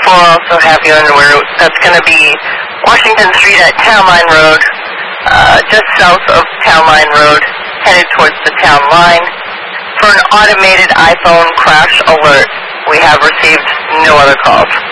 We'll also have you on where that's going to be Washington Street at Town Line Road, just south of Town Line Road, headed towards the town line. For an automated iPhone crash alert, we have received no other calls.